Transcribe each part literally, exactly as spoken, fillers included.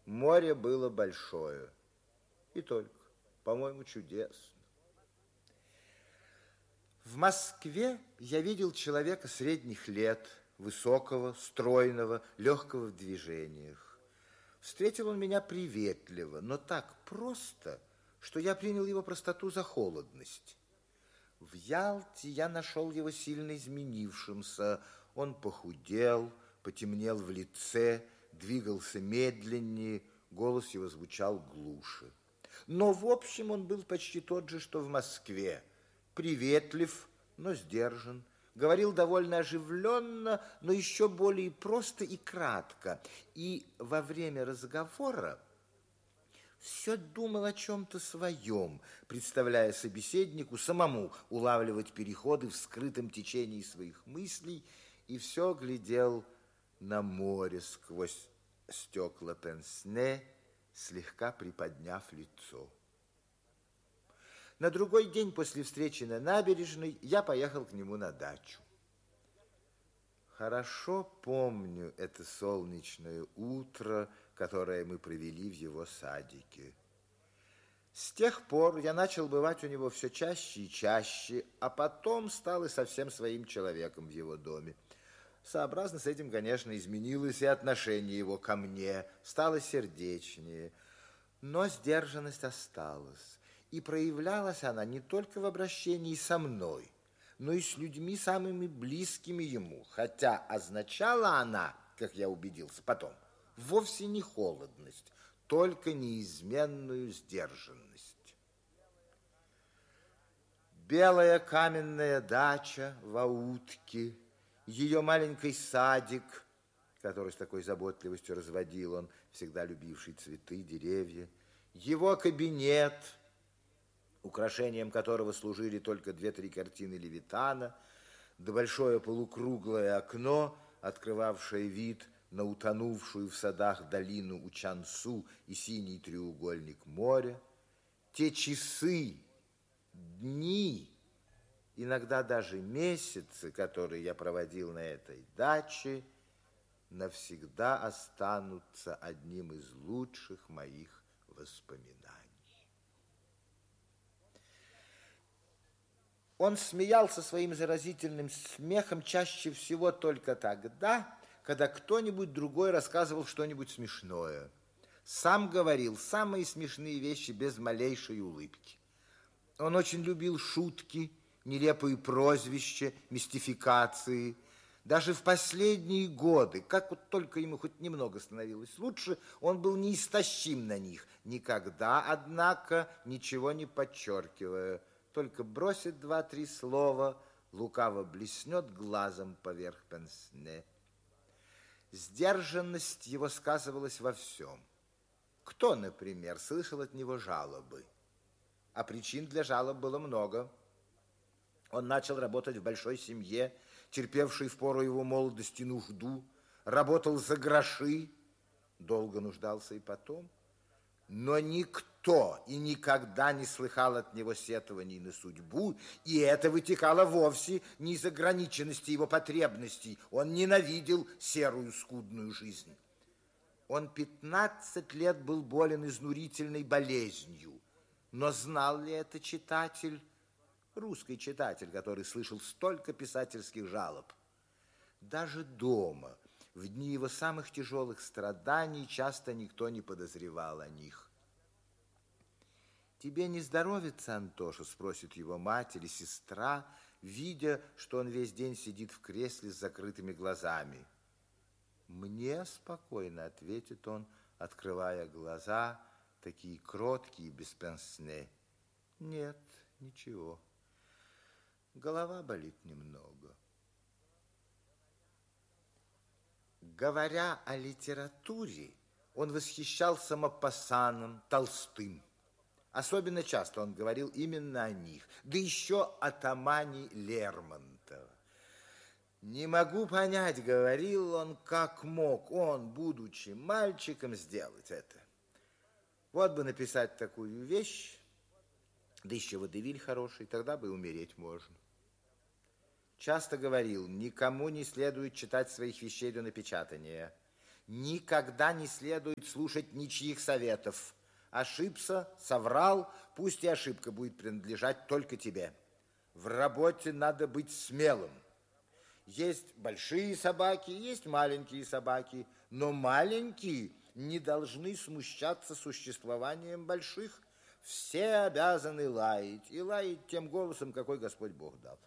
Море было большое. И только, по-моему, чудесно. В Москве я видел человека средних лет, высокого, стройного, легкого в движениях. Встретил он меня приветливо, но так просто, что я принял его простоту за холодность. В Ялте я нашел его сильно изменившимся. Он похудел, потемнел в лице, двигался медленнее, голос его звучал глуше. Но, в общем, он был почти тот же, что в Москве. Приветлив, но сдержан, говорил довольно оживленно, но еще более просто и кратко. И во время разговора все думал о чем-то своем, представляя собеседнику самому улавливать переходы в скрытом течении своих мыслей, и все глядел на море сквозь стекла пенсне, слегка приподняв лицо. На другой день после встречи на набережной я поехал к нему на дачу. Хорошо помню это солнечное утро, которое мы провели в его садике. С тех пор я начал бывать у него все чаще и чаще, а потом стал и совсем своим человеком в его доме. Сообразно с этим, конечно, изменилось и отношение его ко мне, стало сердечнее, но сдержанность осталась. И проявлялась она не только в обращении со мной, но и с людьми самыми близкими ему, хотя означала она, как я убедился потом, вовсе не холодность, только неизменную сдержанность. Белая каменная дача в Аутке, ее маленький садик, который с такой заботливостью разводил он, всегда любивший цветы, деревья, его кабинет, украшением которого служили только две-три картины Левитана, да большое полукруглое окно, открывавшее вид на утонувшую в садах долину Учансу и синий треугольник моря, те часы, дни, иногда даже месяцы, которые я проводил на этой даче, навсегда останутся одним из лучших моих воспоминаний. Он смеялся своим заразительным смехом чаще всего только тогда, когда кто-нибудь другой рассказывал что-нибудь смешное. Сам говорил самые смешные вещи без малейшей улыбки. Он очень любил шутки, нелепые прозвища, мистификации. Даже в последние годы, как вот только ему хоть немного становилось лучше, он был неистощим на них, никогда, однако, ничего не подчеркивая, только бросит два-три слова, лукаво блеснет глазом поверх пенсне. Сдержанность его сказывалась во всем. Кто, например, слышал от него жалобы? А причин для жалоб было много. Он начал работать в большой семье, терпевшей в пору его молодости нужду, работал за гроши, долго нуждался и потом. Но никто и никогда не слыхал от него сетований на судьбу, и это вытекало вовсе не из ограниченности его потребностей. Он ненавидел серую скудную жизнь. Он пятнадцать лет был болен изнурительной болезнью, но знал ли это читатель, русский читатель, который слышал столько писательских жалоб? Даже дома, в дни его самых тяжелых страданий, часто никто не подозревал о них. «Тебе не здоровится, Антоша?» – спросит его мать или сестра, видя, что он весь день сидит в кресле с закрытыми глазами. «Мне спокойно», – ответит он, открывая глаза, такие кроткие, без пенсне. «Нет, ничего. Голова болит немного». Говоря о литературе, он восхищался Мопассаном, Толстым. Особенно часто он говорил именно о них, да еще о Тамане Лермонтова. «Не могу понять, — говорил он, — как мог он, будучи мальчиком, сделать это. Вот бы написать такую вещь, да еще водевиль хороший, тогда бы умереть можно». Часто говорил: никому не следует читать своих вещей до напечатания. Никогда не следует слушать ничьих советов. Ошибся, соврал, пусть и ошибка будет принадлежать только тебе. В работе надо быть смелым. Есть большие собаки, есть маленькие собаки, но маленькие не должны смущаться существованием больших. Все обязаны лаять, и лаять тем голосом, какой Господь Бог дал.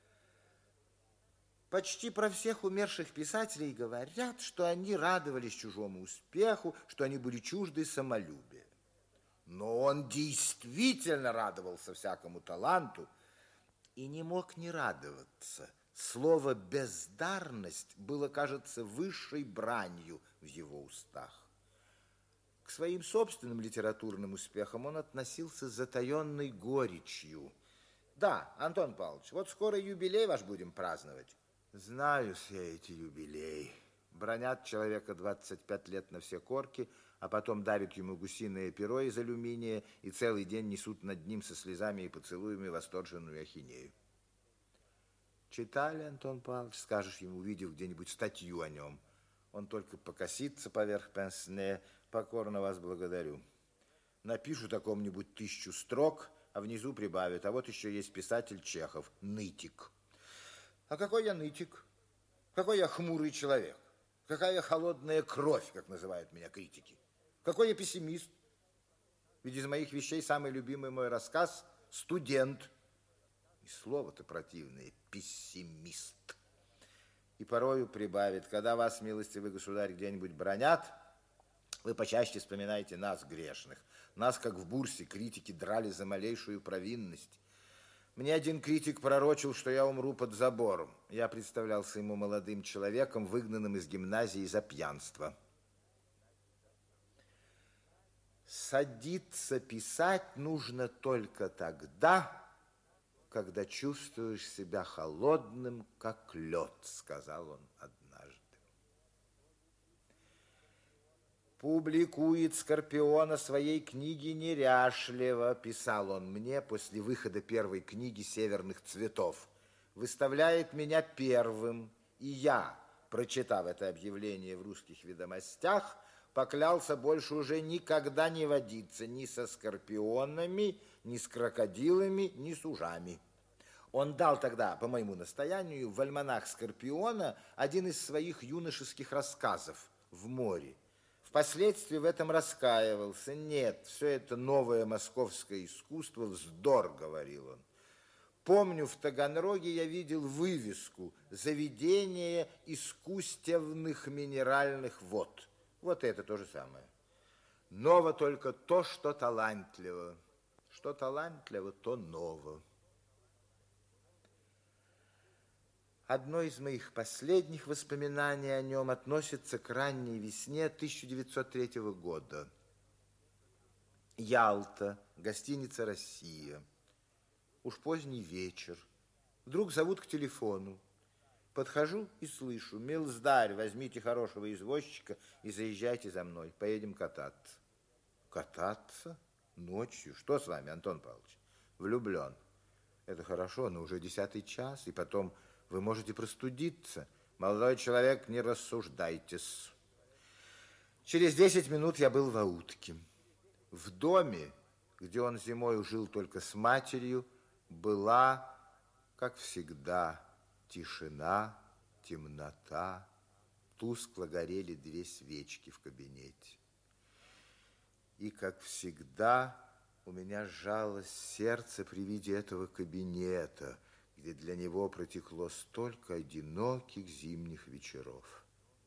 Почти про всех умерших писателей говорят, что они радовались чужому успеху, что они были чужды самолюбия. Но он действительно радовался всякому таланту и не мог не радоваться. Слово «бездарность» было, кажется, высшей бранью в его устах. К своим собственным литературным успехам он относился с затаенной горечью. Да, Антон Павлович, вот скоро юбилей ваш будем праздновать. Знаю все эти юбилеи. Бронят человека двадцать пять лет на все корки, а потом дарят ему гусиное перо из алюминия и целый день несут над ним со слезами и поцелуями восторженную ахинею. Читали, Антон Павлович, скажешь ему, увидев где-нибудь статью о нем. Он только покосится поверх пенсне. Покорно вас благодарю. Напишу такому-нибудь тысячу строк, а внизу прибавят. А вот еще есть писатель Чехов, нытик. А какой я нытик? Какой я хмурый человек? Какая холодная кровь, как называют меня критики? Какой я пессимист? Ведь из моих вещей самый любимый мой рассказ «Студент». И слово-то противное – пессимист. И порою прибавит, когда вас, милостивый государь, где-нибудь бранят, вы почаще вспоминайте нас, грешных. Нас, как в бурсе, критики драли за малейшую провинность. Мне один критик пророчил, что я умру под забором. Я представлялся ему молодым человеком, выгнанным из гимназии за пьянство. Садиться писать нужно только тогда, когда чувствуешь себя холодным, как лед, сказал он однажды. Публикует Скорпиона своей книги неряшливо, писал он мне после выхода первой книги «Северных цветов». Выставляет меня первым, и я, прочитав это объявление в «Русских ведомостях», поклялся больше уже никогда не водиться ни со скорпионами, ни с крокодилами, ни с ужами. Он дал тогда, по моему настоянию, в альманах Скорпиона один из своих юношеских рассказов «В море». Впоследствии в этом раскаивался. Нет, все это новое московское искусство, вздор, говорил он. Помню, в Таганроге я видел вывеску «Заведение искусственных минеральных вод». Вот это то же самое. Ново только то, что талантливо. Что талантливо, то ново. Одно из моих последних воспоминаний о нем относится к ранней весне тысяча девятьсот третьего года. Ялта, гостиница «Россия». Уж поздний вечер. Вдруг зовут к телефону. Подхожу и слышу: «Милздарь, возьмите хорошего извозчика и заезжайте за мной. Поедем кататься». Кататься? Ночью? Что с вами, Антон Павлович? Влюблен. Это хорошо, но уже десятый час, и потом вы можете простудиться. Молодой человек, не рассуждайтесь. Через десять минут я был в Аутке. В доме, где он зимой жил только с матерью, была, как всегда, тишина, темнота. Тускло горели две свечки в кабинете. И, как всегда, у меня сжалось сердце при виде этого кабинета, где для него протекло столько одиноких зимних вечеров.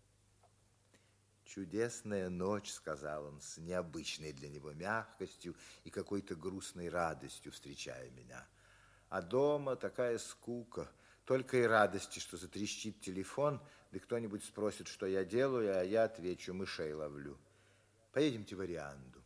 «Чудесная ночь», — сказал он с необычной для него мягкостью и какой-то грустной радостью, встречая меня. А дома такая скука, только и радости, что затрещит телефон, да кто-нибудь спросит, что я делаю, а я отвечу: мышей ловлю. Поедемте в Орианду.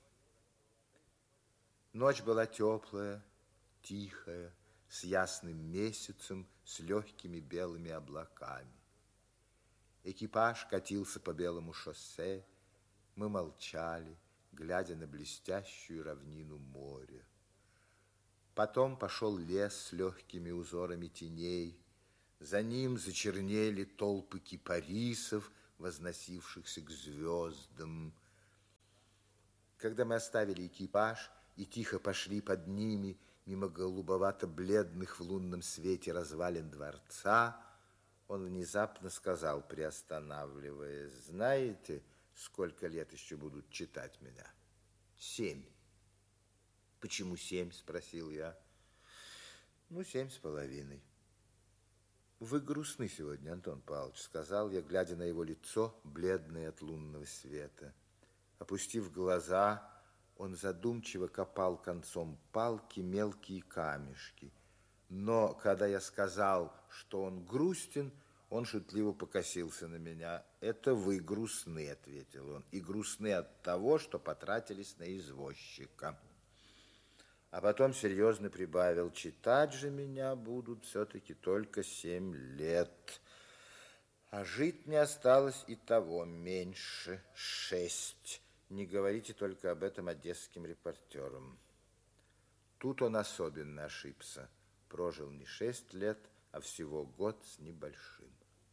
Ночь была теплая, тихая, с ясным месяцем, с легкими белыми облаками. Экипаж катился по белому шоссе, мы молчали, глядя на блестящую равнину моря. Потом пошел лес с легкими узорами теней, за ним зачернели толпы кипарисов, возносившихся к звездам. Когда мы оставили экипаж и тихо пошли под ними мимо голубовато-бледных в лунном свете развалин дворца, он внезапно сказал, приостанавливаясь: знаете, сколько лет еще будут читать меня? Семь. Почему семь? Спросил я. Ну, семь с половиной. Вы грустны сегодня, Антон Павлович, сказал я, глядя на его лицо, бледное от лунного света. Опустив глаза, он задумчиво копал концом палки мелкие камешки. Но когда я сказал, что он грустен, он шутливо покосился на меня. «Это вы грустны», — ответил он, — «и грустны от того, что потратились на извозчика». А потом серьезно прибавил: читать же меня будут все-таки только семь лет, а жить мне осталось и того меньше, шесть. Не говорите только об этом одесским репортерам. Тут он особенно ошибся. Прожил не шесть лет, а всего год с небольшим.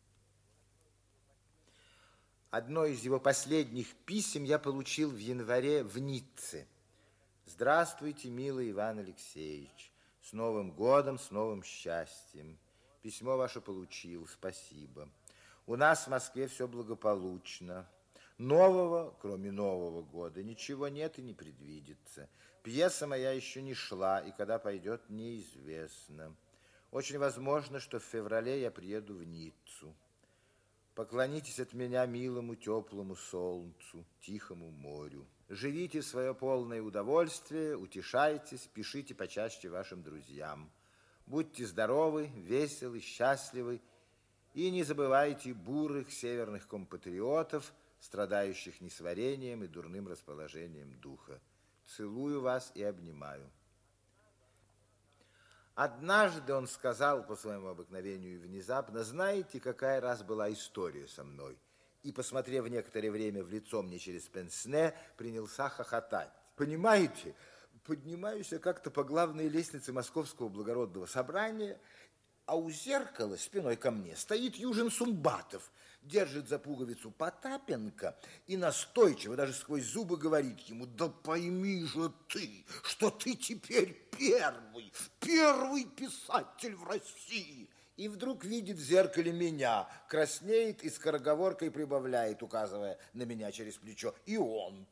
Одно из его последних писем я получил в январе в Ницце. «Здравствуйте, милый Иван Алексеевич. С Новым годом, с новым счастьем. Письмо ваше получил, спасибо. У нас в Москве все благополучно. Нового, кроме Нового года, ничего нет и не предвидится. Пьеса моя еще не шла, и когда пойдет, неизвестно. Очень возможно, что в феврале я приеду в Ниццу. Поклонитесь от меня милому теплому солнцу, тихому морю. Живите в свое полное удовольствие, утешайтесь, пишите почаще вашим друзьям. Будьте здоровы, веселы, счастливы, и не забывайте бурых северных компатриотов, страдающих несварением и дурным расположением духа. Целую вас и обнимаю». Однажды он сказал по своему обыкновению внезапно: знаете, какая раз была история со мной? И, посмотрев некоторое время в лицо мне через пенсне, принялся хохотать. Понимаете, поднимаюсь я как-то по главной лестнице Московского благородного собрания, а у зеркала спиной ко мне стоит Южин Сумбатов, держит за пуговицу Потапенко и настойчиво, даже сквозь зубы, говорит ему: да пойми же ты, что ты теперь первый, первый писатель в России. И вдруг видит в зеркале меня, краснеет и скороговоркой прибавляет, указывая на меня через плечо: и он.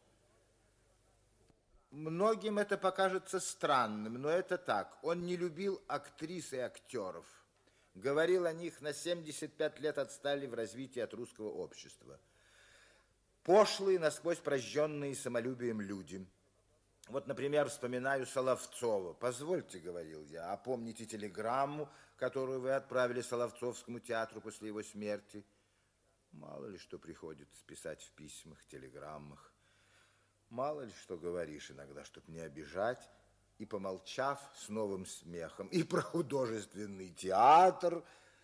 Многим это покажется странным, но это так. Он не любил актрис и актеров. Говорил о них: на семьдесят пять лет отстали в развитии от русского общества. Пошлые, насквозь прожженные самолюбием люди. Вот, например, вспоминаю Соловцова. «Позвольте, — говорил я, — а помните телеграмму, которую вы отправили Соловцовскому театру после его смерти?» Мало ли что приходится писать в письмах, телеграммах. Мало ли что говоришь иногда, чтоб не обижать. И, помолчав, с новым смехом: и про художественный театр.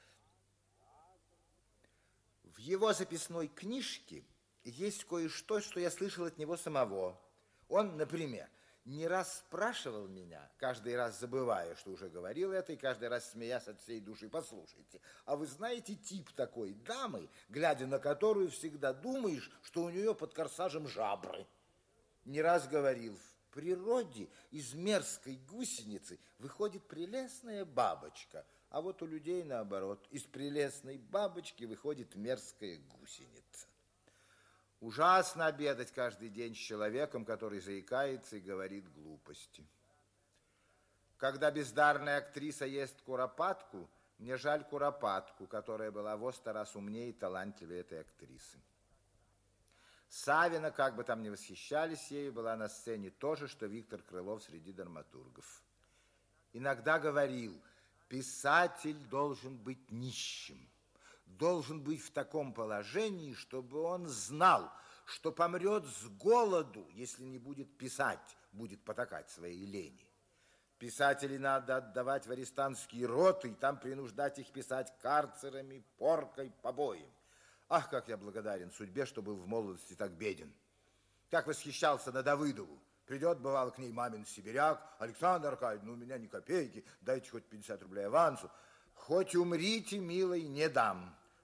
В его записной книжке есть кое-что, что я слышал от него самого. Он, например, не раз спрашивал меня, каждый раз забывая, что уже говорил это, и каждый раз смеясь от всей души: послушайте, а вы знаете тип такой дамы, глядя на которую всегда думаешь, что у нее под корсажем жабры? Не раз говорил: в природе из мерзкой гусеницы выходит прелестная бабочка, а вот у людей наоборот, из прелестной бабочки выходит мерзкая гусеница. Ужасно обедать каждый день с человеком, который заикается и говорит глупости. Когда бездарная актриса ест куропатку, мне жаль куропатку, которая была во сто раз умнее и талантливее этой актрисы. Савина, как бы там ни восхищались ею, была на сцене то же, что Виктор Крылов среди драматургов. Иногда говорил: писатель должен быть нищим, должен быть в таком положении, чтобы он знал, что помрет с голоду, если не будет писать, будет потакать своей лени. Писателей надо отдавать в арестантские роты и там принуждать их писать карцерами, поркой, побоем. Ах, как я благодарен судьбе, что был в молодости так беден. Как восхищался на Давыдову. Придет, бывало, к ней мамин сибиряк: Александр Аркадьевич, ну у меня ни копейки, дайте хоть пятьдесят рублей авансу. Хоть умрите, милый, не дам.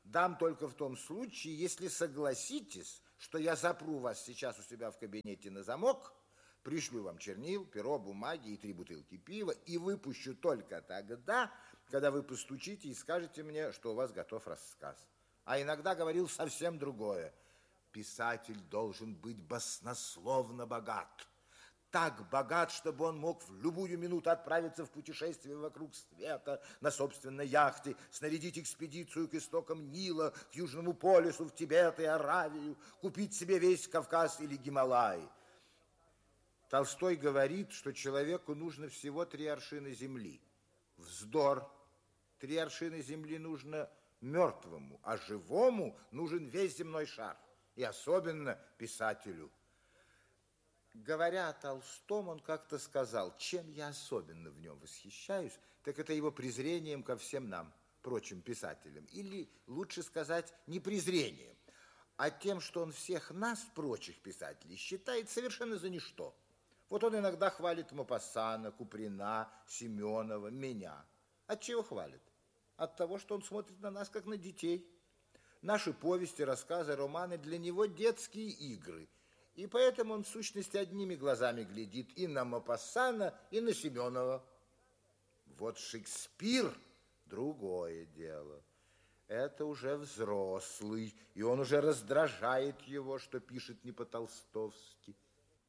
Дам только в том случае, если согласитесь, что я запру вас сейчас у себя в кабинете на замок, пришлю вам чернил, перо, бумаги и три бутылки пива и выпущу только тогда, когда вы постучите и скажете мне, что у вас готов рассказ. А иногда говорил совсем другое. Писатель должен быть баснословно богат. Так богат, чтобы он мог в любую минуту отправиться в путешествие вокруг света на собственной яхте, снарядить экспедицию к истокам Нила, к Южному полюсу, в Тибет и Аравию, купить себе весь Кавказ или Гималай. Толстой говорит, что человеку нужно всего три аршина земли. Вздор. Три аршина земли нужно мертвому, а живому нужен весь земной шар. И особенно писателю. Говоря о Толстом, он как-то сказал, чем я особенно в нем восхищаюсь, так это его презрением ко всем нам, прочим писателям. Или, лучше сказать, не презрением, а тем, что он всех нас, прочих писателей, считает совершенно за ничто. Вот он иногда хвалит Мопассана, Куприна, Семенова, меня. От чего хвалит? От того, что он смотрит на нас, как на детей. Наши повести, рассказы, романы для него детские игры. И поэтому он в сущности одними глазами глядит и на Мопассана, и на Семенова. Вот Шекспир – другое дело. Это уже взрослый, и он уже раздражает его, что пишет не по-толстовски.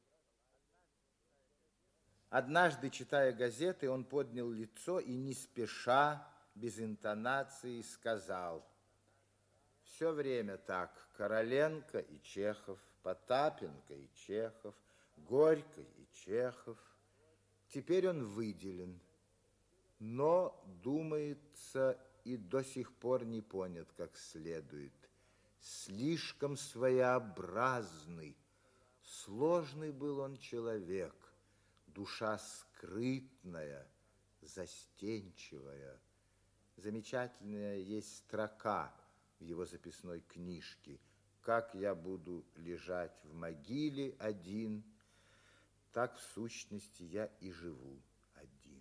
Однажды, читая газеты, он поднял лицо и не спеша, без интонации, сказал: все время так, Короленко и Чехов, Потапенко и Чехов, Горький и Чехов. Теперь он выделен, но, думается, и до сих пор не понят как следует. Слишком своеобразный, сложный был он человек, душа скрытная, застенчивая. Замечательная есть строка в его записной книжке: «Как я буду лежать в могиле один, так в сущности я и живу один».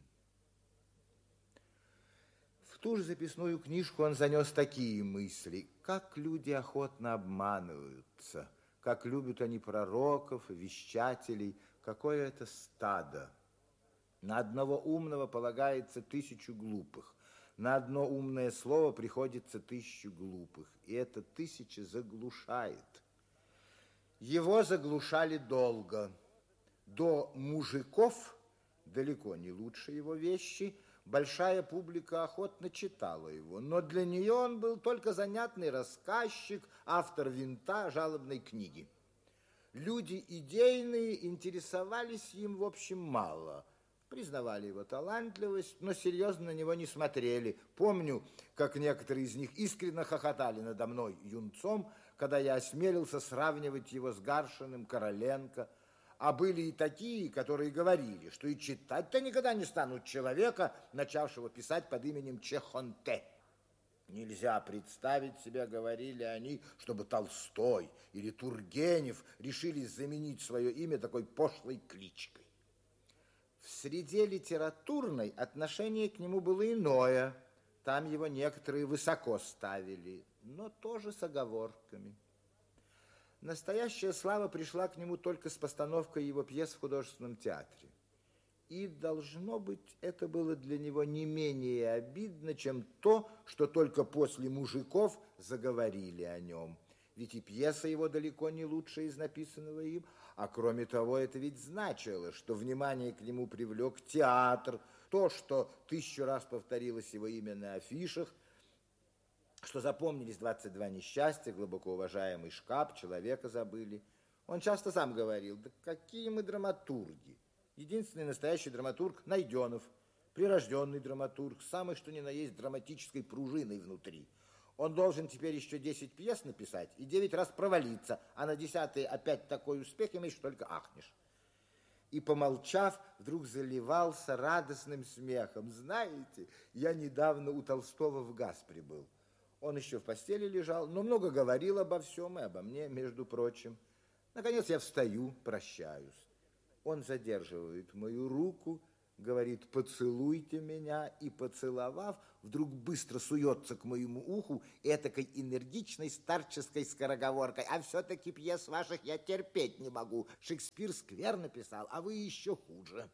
В ту же записную книжку он занес такие мысли: как люди охотно обманываются, как любят они пророков, вещателей, какое это стадо. На одного умного полагается тысячу глупых, на одно умное слово приходится тысячу глупых, и эта тысяча заглушает. Его заглушали долго. До «Мужиков», далеко не лучше его вещи, большая публика охотно читала его, но для нее он был только занятный рассказчик, автор «Винта», жалобной книги. Люди идейные интересовались им, в общем, мало. Признавали его талантливость, но серьезно на него не смотрели. Помню, как некоторые из них искренне хохотали надо мной, юнцом, когда я осмелился сравнивать его с Гаршиным, Короленко. А были и такие, которые говорили, что и читать-то никогда не станут человека, начавшего писать под именем Чехонте. Нельзя представить себе, говорили они, чтобы Толстой или Тургенев решились заменить свое имя такой пошлой кличкой. В среде литературной отношение к нему было иное. Там его некоторые высоко ставили, но тоже с оговорками. Настоящая слава пришла к нему только с постановкой его пьес в художественном театре. И, должно быть, это было для него не менее обидно, чем то, что только после «Мужиков» заговорили о нем. Ведь и пьеса его далеко не лучшая из написанного им, а кроме того, это ведь значило, что внимание к нему привлек театр, то, что тысячу раз повторилось его имя на афишах, что запомнились двадцать два несчастья, глубоко уважаемый Шкап, человека забыли. Он часто сам говорил: да какие мы драматурги. Единственный настоящий драматург Найденов, прирожденный драматург, самый что ни на есть драматической пружиной внутри. Он должен теперь еще десять пьес написать и девять раз провалиться, а на десятый опять такой успех имеешь, что только ахнешь. И, помолчав, вдруг заливался радостным смехом. Знаете, я недавно у Толстого в Гаспре был. Он еще в постели лежал, но много говорил обо всем и обо мне, между прочим. Наконец я встаю, прощаюсь. Он задерживает мою руку, говорит: поцелуйте меня, и, поцеловав, вдруг быстро суется к моему уху этакой энергичной старческой скороговоркой: а все-таки пьес ваших я терпеть не могу. Шекспир скверно писал, а вы еще хуже.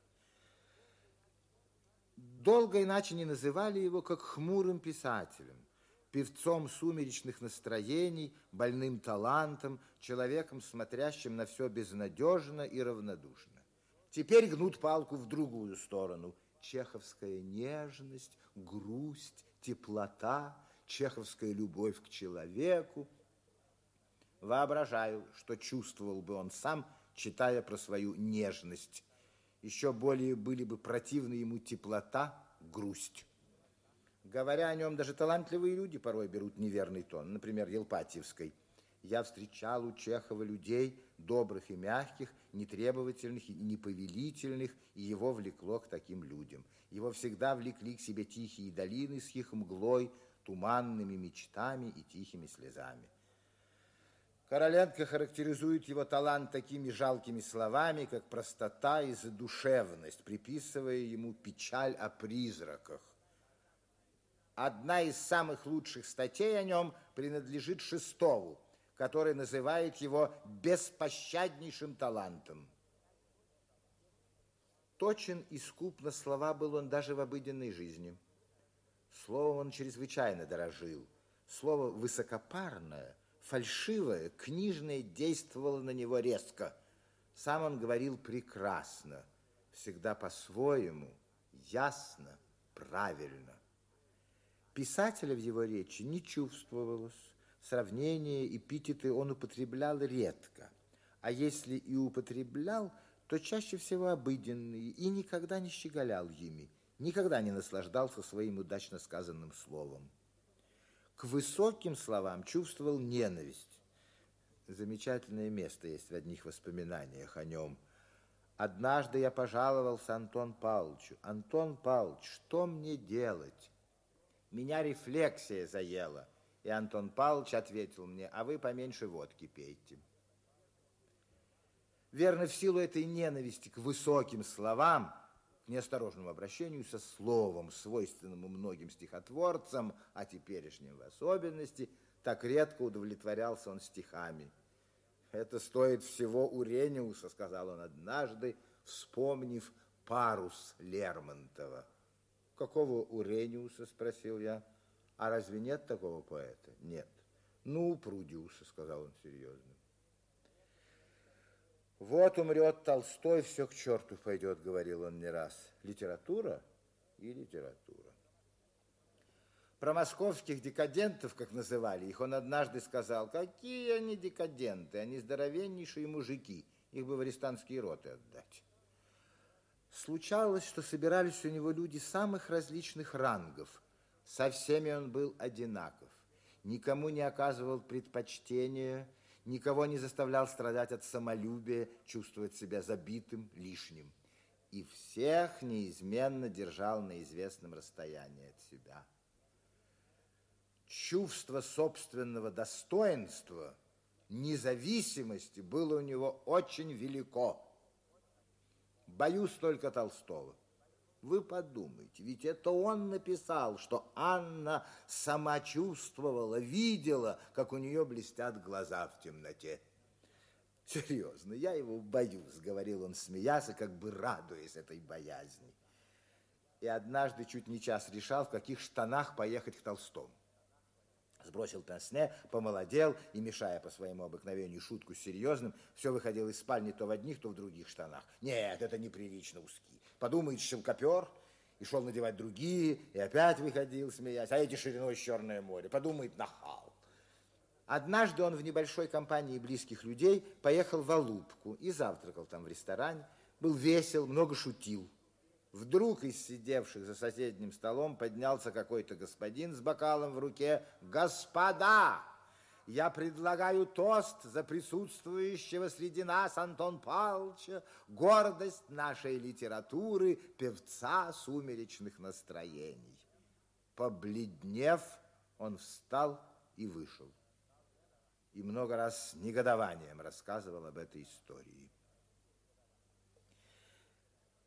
Долго иначе не называли его, как хмурым писателем, певцом сумеречных настроений, больным талантом, человеком, смотрящим на все безнадежно и равнодушно. Теперь гнут палку в другую сторону. Чеховская нежность, грусть, теплота, чеховская любовь к человеку. Воображаю, что чувствовал бы он сам, читая про свою нежность. Еще более были бы противны ему теплота, грусть. Говоря о нем, даже талантливые люди порой берут неверный тон. Например, Елпатьевской: «Я встречал у Чехова людей, добрых и мягких, нетребовательных и неповелительных, и его влекло к таким людям. Его всегда влекли к себе тихие долины с их мглой, туманными мечтами и тихими слезами». Короленко характеризует его талант такими жалкими словами, как простота и задушевность, приписывая ему печаль о призраках. Одна из самых лучших статей о нем принадлежит Шестову, который называет его беспощаднейшим талантом. Точен и скуп на слова был он даже в обыденной жизни. Словом он чрезвычайно дорожил. Слово высокопарное, фальшивое, книжное действовало на него резко. Сам он говорил прекрасно, всегда по-своему, ясно, правильно. Писателя в его речи не чувствовалось. Сравнения, эпитеты он употреблял редко. А если и употреблял, то чаще всего обыденные, и никогда не щеголял ими, никогда не наслаждался своим удачно сказанным словом. К высоким словам чувствовал ненависть. Замечательное место есть в одних воспоминаниях о нем. Однажды я пожаловался Антон Павловичу: «Антон Павлович, что мне делать? Меня рефлексия заела». И Антон Павлович ответил мне: «А вы поменьше водки пейте». Верно, в силу этой ненависти к высоким словам, к неосторожному обращению со словом, свойственному многим стихотворцам, а теперешним в особенности, так редко удовлетворялся он стихами. «Это стоит всего Урениуса», сказал он однажды, вспомнив «Парус» Лермонтова. «Какого Урениуса?» спросил я. «А разве нет такого поэта?» «Нет». «Ну, Прудиуса», сказал он серьезно. «Вот умрет Толстой, все к черту пойдет», говорил он не раз. Литература и литература. Про московских декадентов, как называли их, он однажды сказал: «Какие они декаденты, они здоровеннейшие мужики, их бы в арестантские роты отдать». Случалось, что собирались у него люди самых различных рангов. Со всеми он был одинаков, никому не оказывал предпочтения, никого не заставлял страдать от самолюбия, чувствовать себя забитым, лишним. И всех неизменно держал на известном расстоянии от себя. Чувство собственного достоинства, независимости было у него очень велико. Боюсь только Толстого. Вы подумайте, ведь это он написал, что Анна сама чувствовала, видела, как у нее блестят глаза в темноте. Серьезно, я его боюсь, говорил он, смеясь, и как бы радуясь этой боязни. И однажды чуть не час решал, в каких штанах поехать к Толстому. Сбросил пенсне, помолодел и, мешая по своему обыкновению шутку с серьезным, все выходил из спальни то в одних, то в других штанах. Нет, это неприлично узкие. Подумает, щелкопер, и шел надевать другие, и опять выходил, смеясь. А эти шириной с Черное море. Подумает, нахал. Однажды он в небольшой компании близких людей поехал в Алупку и завтракал там в ресторане. Был весел, много шутил. Вдруг из сидевших за соседним столом поднялся какой-то господин с бокалом в руке. «Господа, я предлагаю тост за присутствующего среди нас Антон Павловича, гордость нашей литературы, певца сумеречных настроений». Побледнев, он встал и вышел. И много раз с негодованием рассказывал об этой истории.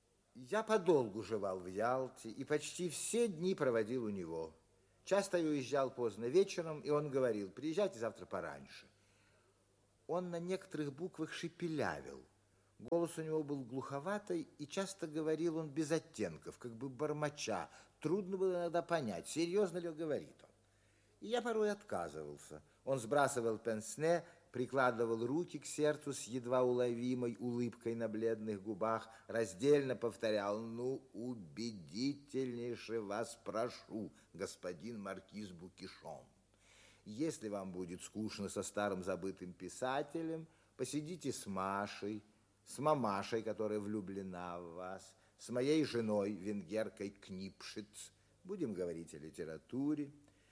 Я подолгу жевал в Ялте и почти все дни проводил у него. Часто я уезжал поздно вечером, и он говорил: приезжайте завтра пораньше. Он на некоторых буквах шепелявил. Голос у него был глуховатый, и часто говорил он без оттенков, как бы бормоча. Трудно было иногда понять, серьезно ли говорит он. И я порой отказывался. Он сбрасывал пенсне, прикладывал руки к сердцу с едва уловимой улыбкой на бледных губах, раздельно повторял: ну, убедительнейше вас прошу, господин маркиз Букишон. Если вам будет скучно со старым забытым писателем, посидите с Машей, с мамашей, которая влюблена в вас, с моей женой, венгеркой Книпшиц. Будем говорить о литературе.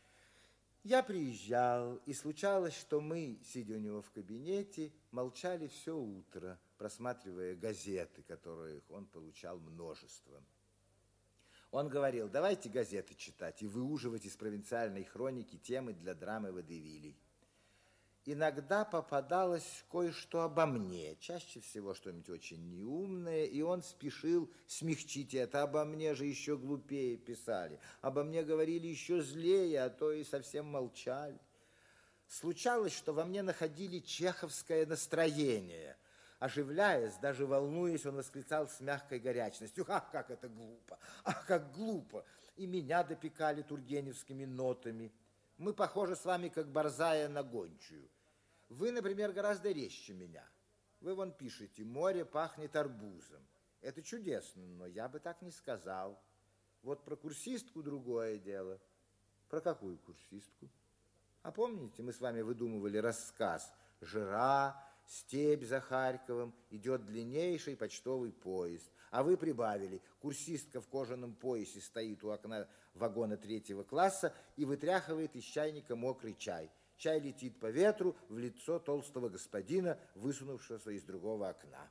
Я приезжал, и случалось, что мы, сидя у него в кабинете, молчали все утро, просматривая газеты, которых он получал множество. Он говорил: давайте газеты читать и выуживать из провинциальной хроники темы для драмы водевилей. Иногда попадалось кое-что обо мне, чаще всего что-нибудь очень неумное, и он спешил смягчить это. Обо мне же еще глупее писали, обо мне говорили еще злее, а то и совсем молчали. Случалось, что во мне находили чеховское настроение. Оживляясь, даже волнуясь, он восклицал с мягкой горячностью: ах, как это глупо, ах, как глупо! И меня допекали тургеневскими нотами. Мы похожи с вами, как борзая на гончую. Вы, например, гораздо резче меня. Вы вон пишете: море пахнет арбузом. Это чудесно, но я бы так не сказал. Вот про курсистку другое дело. Про какую курсистку? А помните, мы с вами выдумывали рассказ: жара, степь за Харьковом, идет длиннейший почтовый поезд. А вы прибавили: курсистка в кожаном поясе стоит у окна вагона третьего класса и вытряхивает из чайника мокрый чай. Чай летит по ветру в лицо толстого господина, высунувшегося из другого окна.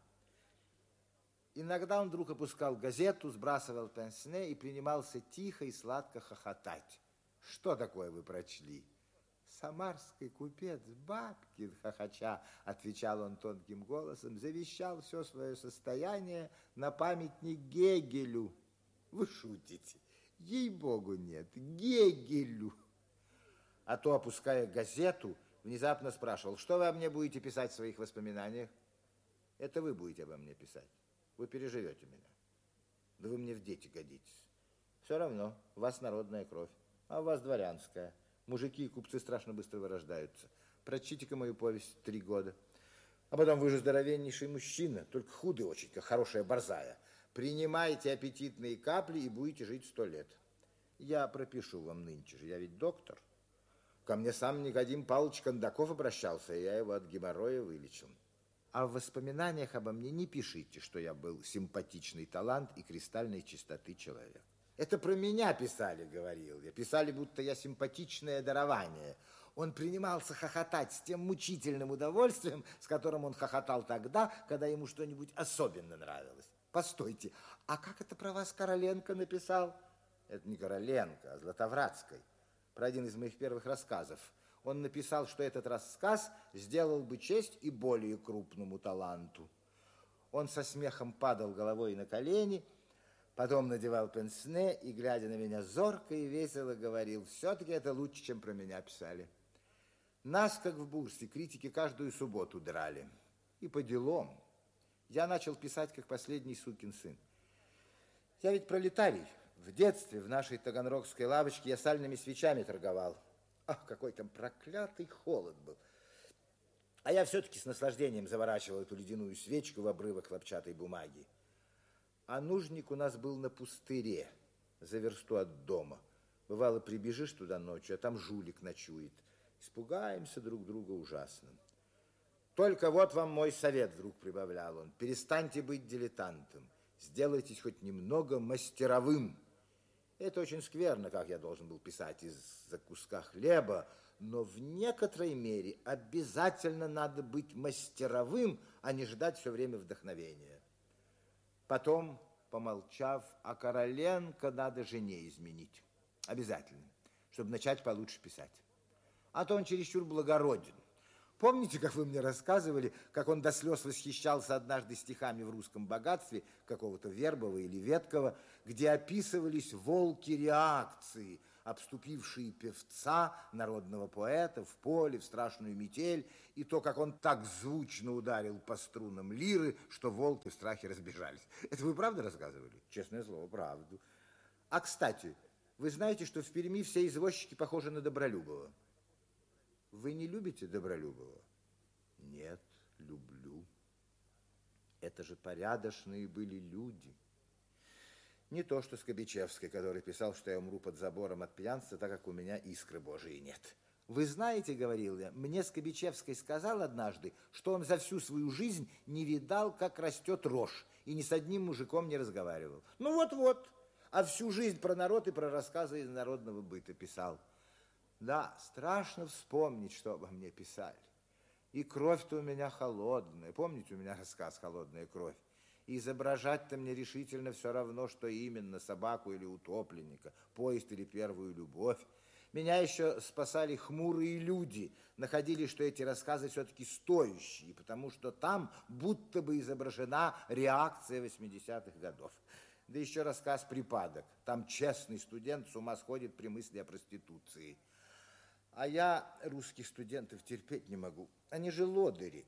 Иногда он вдруг опускал газету, сбрасывал пенсне и принимался тихо и сладко хохотать. Что такое вы прочли? Самарский купец Бабкин, хохоча, отвечал он тонким голосом, завещал все свое состояние на памятник Гегелю. Вы шутите? Ей-богу, нет, Гегелю. А то, опуская газету, внезапно спрашивал: что вы о мне будете писать в своих воспоминаниях? Это вы будете обо мне писать. Вы переживете меня. Да вы мне в дети годитесь. Все равно, у вас народная кровь, а у вас дворянская. Мужики и купцы страшно быстро вырождаются. Прочтите-ка мою повесть «Три года». А потом: вы же здоровеннейший мужчина, только худый очень, как хорошая борзая. Принимайте аппетитные капли и будете жить сто лет. Я пропишу вам нынче же, я ведь доктор. Ко мне сам Никодим Павлович Кондаков обращался, и я его от геморроя вылечил. А в воспоминаниях обо мне не пишите, что я был симпатичный талант и кристальной чистоты человек. Это про меня писали, говорил я. Писали, будто я симпатичное дарование. Он принимался хохотать с тем мучительным удовольствием, с которым он хохотал тогда, когда ему что-нибудь особенно нравилось. Постойте, а как это про вас Короленко написал? Это не Короленко, а Златовратской. Про один из моих первых рассказов. Он написал, что этот рассказ сделал бы честь и более крупному таланту. Он со смехом падал головой на колени, потом надевал пенсне и, глядя на меня зорко и весело, говорил: все-таки это лучше, чем про меня писали. Нас, как в бурсе, критики каждую субботу драли. И по делам. Я начал писать, как последний сукин сын. Я ведь пролетарий. В детстве в нашей таганрогской лавочке я сальными свечами торговал. Ах, какой там проклятый холод был. А я все-таки с наслаждением заворачивал эту ледяную свечку в обрывок хлопчатой бумаги. А нужник у нас был на пустыре, за версту от дома. Бывало, прибежишь туда ночью, а там жулик ночует. Испугаемся друг друга ужасно. Только вот вам мой совет, вдруг прибавлял он. Перестаньте быть дилетантом. Сделайтесь хоть немного мастеровым. Это очень скверно, как я должен был писать из-за куска хлеба, но в некоторой мере обязательно надо быть мастеровым, а не ждать все время вдохновения. Потом, помолчав, а Короленко надо жене изменить. Обязательно, чтобы начать получше писать. А то он чересчур благороден. Помните, как вы мне рассказывали, как он до слез восхищался однажды стихами в русском богатстве какого-то Вербова или Веткова, где описывались волки реакции, обступившие певца, народного поэта, в поле, в страшную метель, и то, как он так звучно ударил по струнам лиры, что волки в страхе разбежались. Это вы правда рассказывали? Честное слово, правду. А, кстати, вы знаете, что в Перми все извозчики похожи на Добролюбова? Вы не любите Добролюбова? Нет, люблю. Это же порядочные были люди. Не то, что Скобичевский, который писал, что я умру под забором от пьянства, так как у меня искры Божией нет. Вы знаете, говорил я, мне Скобичевский сказал однажды, что он за всю свою жизнь не видал, как растет рожь, и ни с одним мужиком не разговаривал. Ну вот-вот, а всю жизнь про народ и про рассказы из народного быта писал. Да, страшно вспомнить, что обо мне писали. И кровь-то у меня холодная. Помните, у меня рассказ «Холодная кровь»? И изображать-то мне решительно все равно, что именно, собаку или утопленника, поезд или первую любовь. Меня еще спасали хмурые люди, находили, что эти рассказы все-таки стоящие, потому что там будто бы изображена реакция восьмидесятых годов. Да еще рассказ «Припадок». Там честный студент с ума сходит при мысли о проституции. А я русских студентов терпеть не могу. Они же лодыри.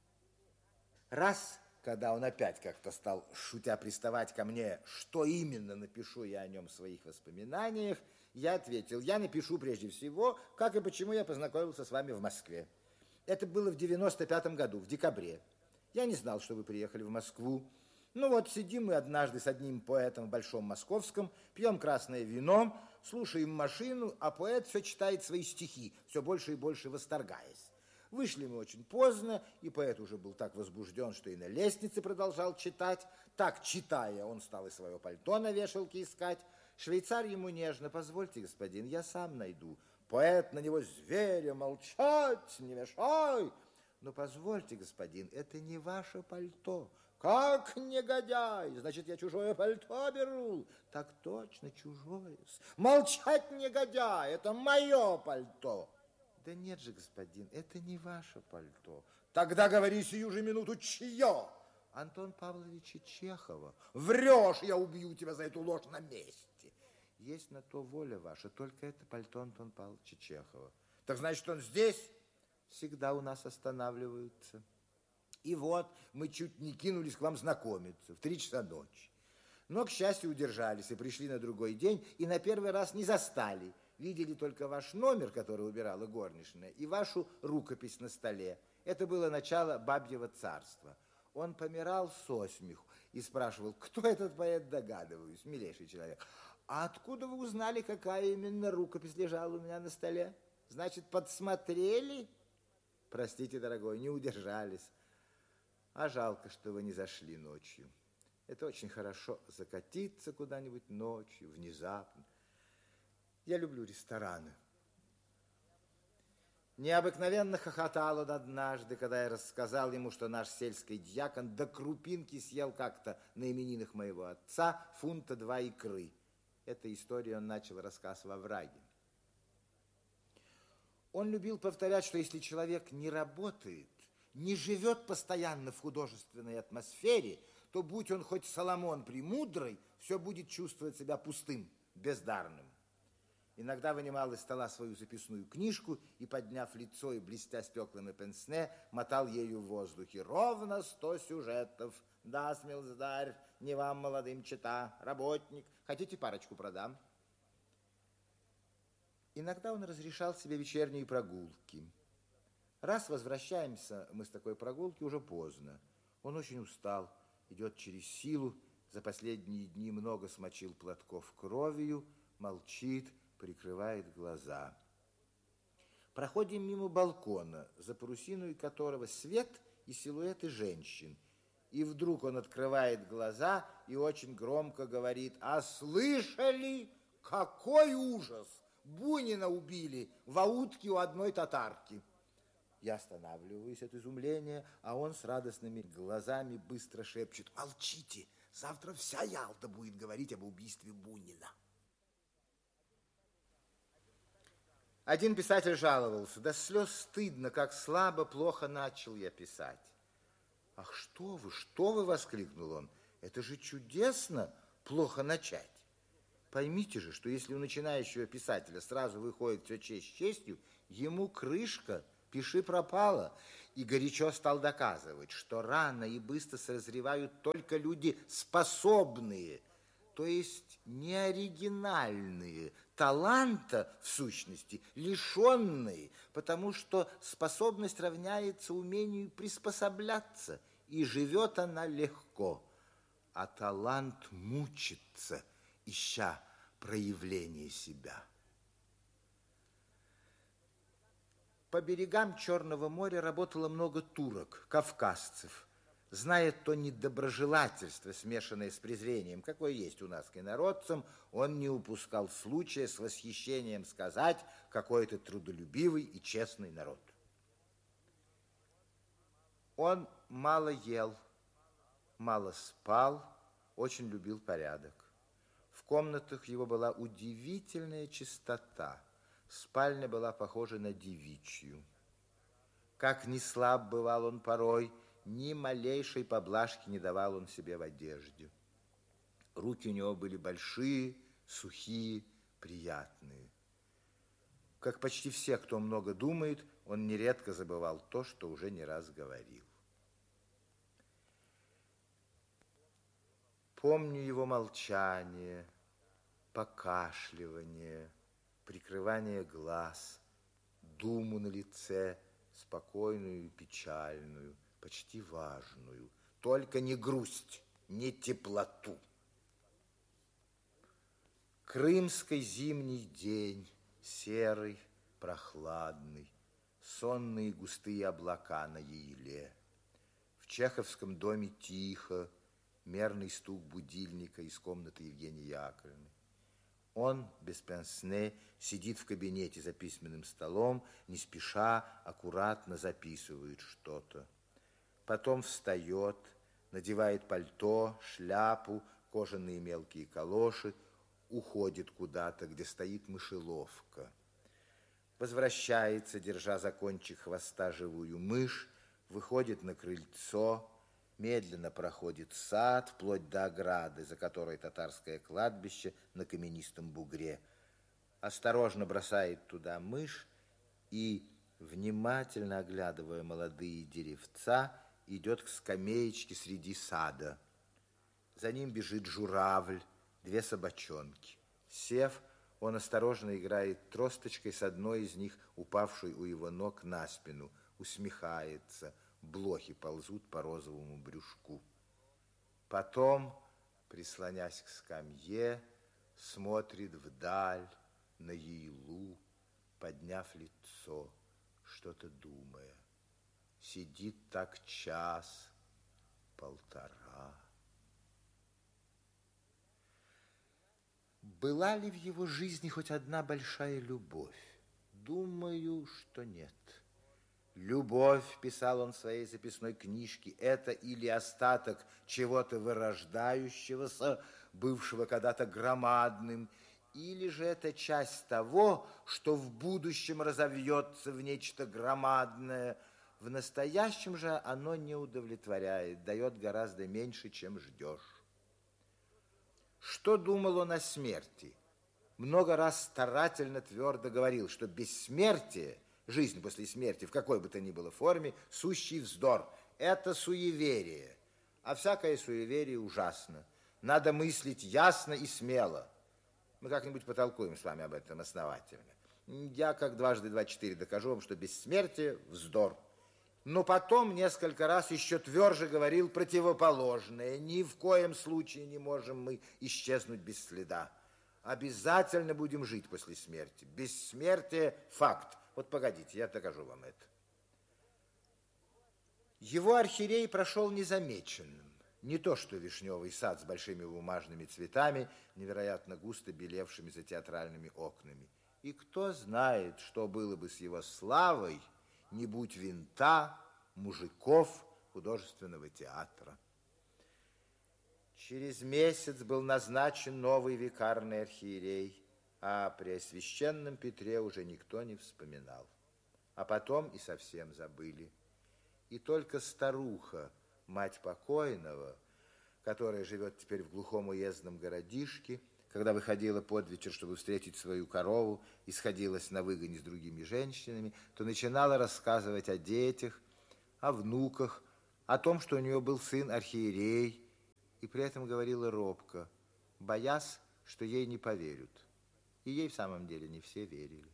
Раз, когда он опять как-то стал, шутя, приставать ко мне, что именно напишу я о нем в своих воспоминаниях, я ответил, я напишу прежде всего, как и почему я познакомился с вами в Москве. Это было в девяносто пятом году, в декабре. Я не знал, что вы приехали в Москву. Ну вот, сидим мы однажды с одним поэтом в Большом Московском, пьем красное вино, слушаем машину, а поэт все читает свои стихи, все больше и больше восторгаясь. Вышли мы очень поздно, и поэт уже был так возбужден, что и на лестнице продолжал читать. Так, читая, он стал и свое пальто на вешалке искать. Швейцар ему нежно: позвольте, господин, я сам найду. Поэт на него зверя: молчать, не мешай. Но позвольте, господин, это не ваше пальто. Как негодяй! Значит, я чужое пальто беру. Так точно, чужое. Молчать, негодяй, это мое пальто. Да нет же, господин, это не ваше пальто. Тогда говори сию же минуту, чье? Антон Павловича Чехова. Врешь, я убью тебя за эту ложь на месте. Есть на то воля ваша, только это пальто Антон Павловича Чехова. Так значит, он здесь? Всегда у нас останавливаются. И вот мы чуть не кинулись к вам знакомиться в три часа ночи. Но, к счастью, удержались и пришли на другой день, и на первый раз не застали. Видели только ваш номер, который убирала горничная, и вашу рукопись на столе. Это было начало бабьего царства. Он помирал со смеху и спрашивал, кто этот поэт, догадываюсь, милейший человек. А откуда вы узнали, какая именно рукопись лежала у меня на столе? Значит, подсмотрели? Простите, дорогой, не удержались. А жалко, что вы не зашли ночью. Это очень хорошо, закатиться куда-нибудь ночью, внезапно. Я люблю рестораны. Необыкновенно хохотал он однажды, когда я рассказал ему, что наш сельский дьякон до крупинки съел как-то на именинах моего отца фунта два икры. Этой историей он начал рассказ во враге. Он любил повторять, что если человек не работает, не живет постоянно в художественной атмосфере, то, будь он хоть Соломон Премудрый, все будет чувствовать себя пустым, бездарным. Иногда вынимал из стола свою записную книжку и, подняв лицо и блестя стеклами пенсне, мотал ею в воздухе. Ровно сто сюжетов. Да, смелздарь, не вам, молодым, чита, работник. Хотите, парочку продам? Иногда он разрешал себе вечерние прогулки. Раз возвращаемся мы с такой прогулки уже поздно. Он очень устал, идет через силу, за последние дни много смочил платков кровью, молчит, прикрывает глаза. Проходим мимо балкона, за парусиной которого свет и силуэты женщин. И вдруг он открывает глаза и очень громко говорит: а слышали, какой ужас! Бунина убили в аутке у одной татарки. Я останавливаюсь от изумления, а он с радостными глазами быстро шепчет: молчите, завтра вся Ялта будет говорить об убийстве Бунина. Один писатель жаловался: до слез стыдно, как слабо, плохо начал я писать. Ах, что вы, что вы, воскликнул он, это же чудесно, плохо начать. Поймите же, что если у начинающего писателя сразу выходит все честь честью, ему крышка, пиши пропало. И горячо стал доказывать, что рано и быстро созревают только люди способные, то есть неоригинальные, таланта, в сущности, лишенные, потому что способность равняется умению приспосабляться, и живет она легко, а талант мучится, ища проявление себя. По берегам Черного моря работало много турок, кавказцев. Зная то недоброжелательство, смешанное с презрением, какое есть у нас к инородцам, он не упускал случая с восхищением сказать, какой это трудолюбивый и честный народ. Он мало ел, мало спал, очень любил порядок. В комнатах его была удивительная чистота. Спальня была похожа на девичью. Как ни слаб бывал он порой, ни малейшей поблажки не давал он себе в одежде. Руки у него были большие, сухие, приятные. Как почти все, кто много думает, он нередко забывал то, что уже не раз говорил. Помню его молчание, покашливание, прикрывание глаз, думу на лице, спокойную и печальную, почти важную, только не грусть, не теплоту. Крымский зимний день, серый, прохладный, сонные густые облака на Яйле. В чеховском доме тихо, мерный стук будильника из комнаты Евгении Яковлевны. Он, без пенсне, сидит в кабинете за письменным столом, не спеша, аккуратно записывает что-то. Потом встает, надевает пальто, шляпу, кожаные мелкие калоши, уходит куда-то, где стоит мышеловка. Возвращается, держа за кончик хвоста живую мышь, выходит на крыльцо, медленно проходит сад, вплоть до ограды, за которой татарское кладбище на каменистом бугре. Осторожно бросает туда мышь и, внимательно оглядывая молодые деревца, идет к скамеечке среди сада. За ним бежит журавль, две собачонки. Сев, он осторожно играет тросточкой с одной из них, упавшей у его ног на спину, усмехается. Блохи ползут по розовому брюшку. Потом, прислонясь к скамье, смотрит вдаль, на Яйлу, подняв лицо, что-то думая. Сидит так час, полтора. Была ли в его жизни хоть одна большая любовь? Думаю, что нет. Любовь, писал он в своей записной книжке, это или остаток чего-то вырождающегося, бывшего когда-то громадным, или же это часть того, что в будущем разовьется в нечто громадное. В настоящем же оно не удовлетворяет, дает гораздо меньше, чем ждешь. Что думал он о смерти? Много раз старательно твердо говорил, что бессмертие, жизнь после смерти в какой бы то ни было форме, сущий вздор. Это суеверие. А всякое суеверие ужасно. Надо мыслить ясно и смело. Мы как-нибудь потолкуем с вами об этом основательно. Я, как дважды два четыре, докажу вам, что бессмертие – вздор. Но потом несколько раз еще тверже говорил противоположное. Ни в коем случае не можем мы исчезнуть без следа. Обязательно будем жить после смерти. Бессмертие – факт. Вот погодите, я докажу вам это. Его архиерей прошел незамеченным. Не то что вишневый сад с большими бумажными цветами, невероятно густо белевшими за театральными окнами. И кто знает, что было бы с его славой, не будь винта, мужиков, художественного театра. Через месяц был назначен новый викарный архиерей. а при Священном Петре уже никто не вспоминал. А потом и совсем забыли. И только старуха, мать покойного, которая живет теперь в глухом уездном городишке, когда выходила под вечер, чтобы встретить свою корову, и сходилась на выгоне с другими женщинами, то начинала рассказывать о детях, о внуках, о том, что у нее был сын архиерей, и при этом говорила робко, боясь, что ей не поверят. И ей в самом деле не все верили.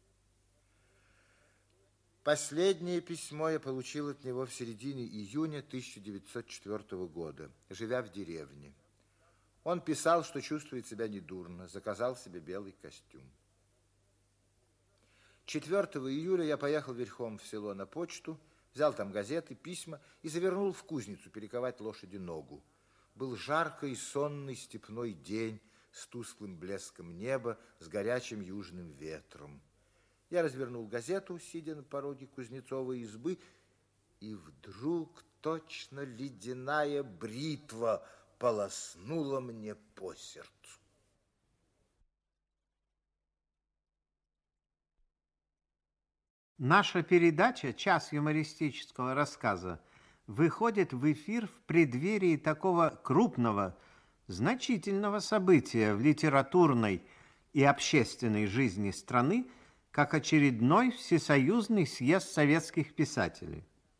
Последнее письмо я получил от него в середине июня тысяча девятьсот четвёртого года, живя в деревне. Он писал, что чувствует себя недурно, заказал себе белый костюм. четвёртого июля я поехал верхом в село на почту, взял там газеты, письма и завернул в кузницу перековать лошади ногу. Был жаркий и сонный степной день с тусклым блеском неба, с горячим южным ветром. Я развернул газету, сидя на пороге Кузнецовой избы, и вдруг точно ледяная бритва полоснула мне по сердцу. Наша передача «Час юмористического рассказа» выходит в эфир в преддверии такого крупного, значительного события в литературной и общественной жизни страны, как очередной Всесоюзный съезд советских писателей.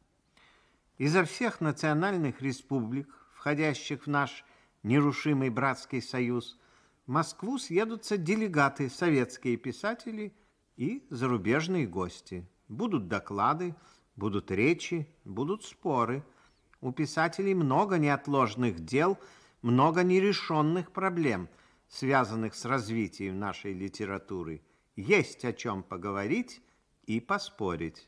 Изо всех национальных республик, входящих в наш нерушимый братский союз, в Москву съедутся делегаты, советские писатели и зарубежные гости. Будут доклады, будут речи, будут споры. У писателей много неотложных дел, много нерешенных проблем, связанных с развитием нашей литературы. Есть о чем поговорить и поспорить.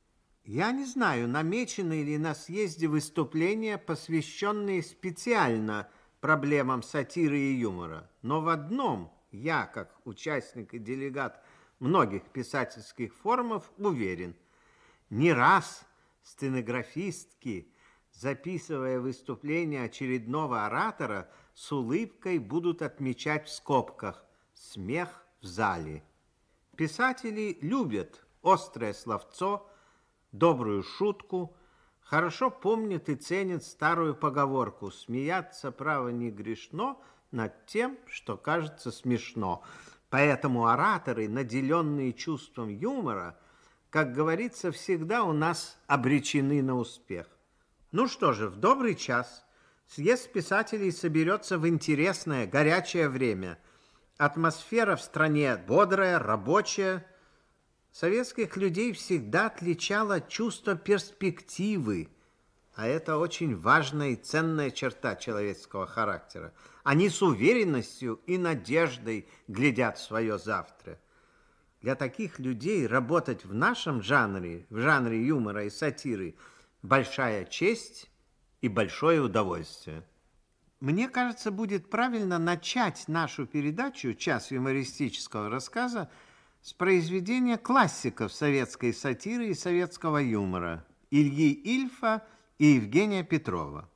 Я не знаю, намечены ли на съезде выступления, посвященные специально проблемам сатиры и юмора. Но в одном я, как участник и делегат многих писательских форумов, уверен. Не раз стенографистки, записывая выступление очередного оратора, с улыбкой будут отмечать в скобках «смех в зале». Писатели любят острое словцо, добрую шутку, хорошо помнят и ценят старую поговорку «смеяться, право, не грешно над тем, что кажется смешно». Поэтому ораторы, наделенные чувством юмора, как говорится, всегда у нас обречены на успех. Ну что же, в добрый час съезд писателей соберется в интересное, горячее время. Атмосфера в стране бодрая, рабочая. Советских людей всегда отличало чувство перспективы, а это очень важная и ценная черта человеческого характера. Они с уверенностью и надеждой глядят в свое завтра. Для таких людей работать в нашем жанре, в жанре юмора и сатиры, большая честь и большое удовольствие. Мне кажется, будет правильно начать нашу передачу «Час юмористического рассказа» с произведения классиков советской сатиры и советского юмора Ильи Ильфа и Евгения Петрова.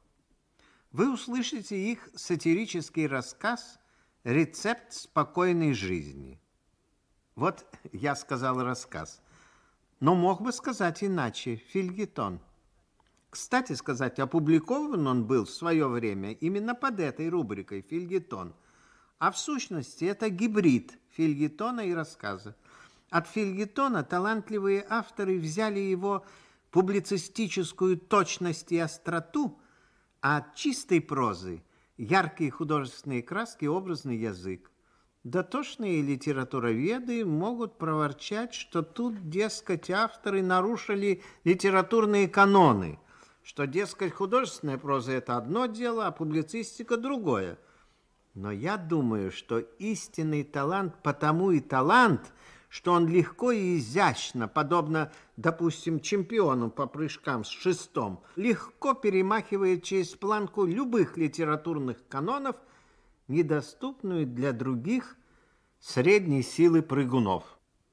Вы услышите их сатирический рассказ «Рецепт спокойной жизни». Вот я сказал рассказ, но мог бы сказать иначе, фельетон. Кстати сказать, опубликован он был в свое время именно под этой рубрикой «Фельетон». А в сущности это гибрид фельетона и рассказа. От фельетона талантливые авторы взяли его публицистическую точность и остроту, а от чистой прозы яркие художественные краски и образный язык. Дотошные литературоведы могут проворчать, что тут, дескать, авторы нарушили литературные каноны, что, дескать, художественная проза – это одно дело, а публицистика – другое. Но я думаю, что истинный талант потому и талант, что он легко и изящно, подобно, допустим, чемпиону по прыжкам с шестом, легко перемахивает через планку любых литературных канонов, недоступную для других средней силы прыгунов.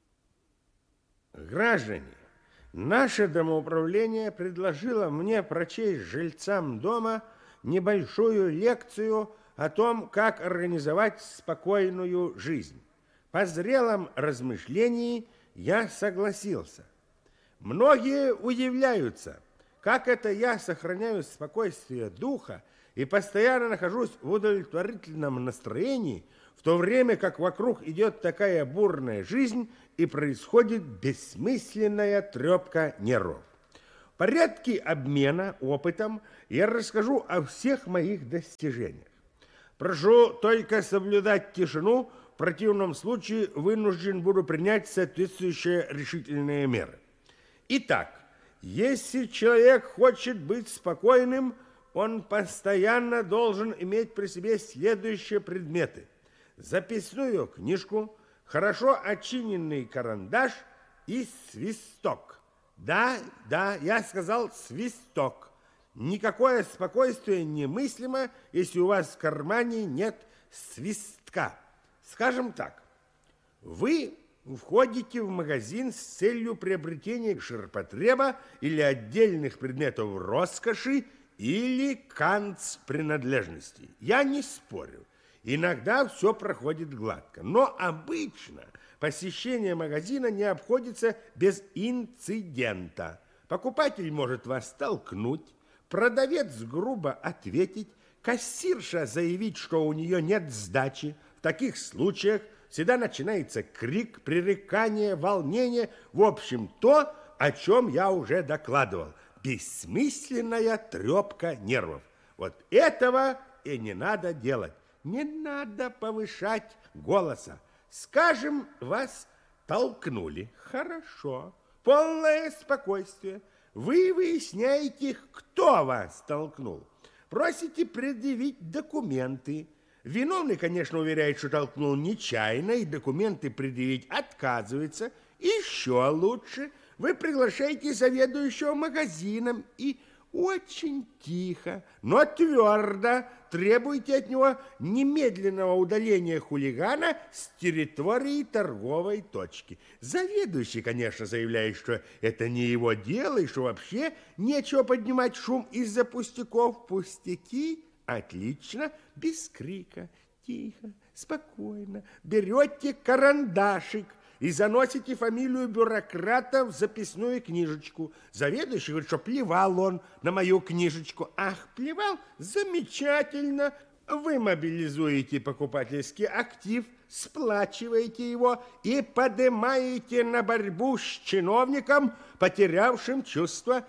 Граждане, наше домоуправление предложило мне прочесть жильцам дома небольшую лекцию о том, как организовать спокойную жизнь. По зрелом размышлении я согласился. Многие удивляются, как это я сохраняю спокойствие духа и постоянно нахожусь в удовлетворительном настроении, в то время как вокруг идет такая бурная жизнь и происходит бессмысленная трепка нервов. В порядке обмена опытом я расскажу о всех моих достижениях. Прошу только соблюдать тишину, в противном случае вынужден буду принять соответствующие решительные меры. Итак, если человек хочет быть спокойным, он постоянно должен иметь при себе следующие предметы: записную книжку, хорошо очиненный карандаш и свисток. Да, да, я сказал свисток. Никакое спокойствие немыслимо, если у вас в кармане нет свистка. Скажем так, вы входите в магазин с целью приобретения ширпотреба или отдельных предметов роскоши или канцпринадлежностей. Я не спорю. Иногда все проходит гладко, но обычно посещение магазина не обходится без инцидента. Покупатель может вас толкнуть, продавец грубо ответить, кассирша заявить, что у нее нет сдачи. В таких случаях всегда начинается крик, пререкание, волнение. В общем, то, о чем я уже докладывал. Бессмысленная трепка нервов. Вот этого и не надо делать. Не надо повышать голоса. Скажем, вас толкнули. Хорошо. Полное спокойствие. Вы выясняете, кто вас толкнул. Просите предъявить документы. Виновный, конечно, уверяет, что толкнул нечаянно, и документы предъявить отказывается. Еще лучше, вы приглашаете заведующего магазином и очень тихо, но твердо требуете от него немедленного удаления хулигана с территории торговой точки. Заведующий, конечно, заявляет, что это не его дело и что вообще нечего поднимать шум из-за пустяков. Пустяки? Отлично, без крика, тихо, спокойно. Берете карандашик и заносите фамилию бюрократа в записную книжечку. Заведующий говорит, что плевал он на мою книжечку. Ах, плевал? Замечательно. Вы мобилизуете покупательский актив, сплачиваете его и поднимаете на борьбу с чиновником, потерявшим чувство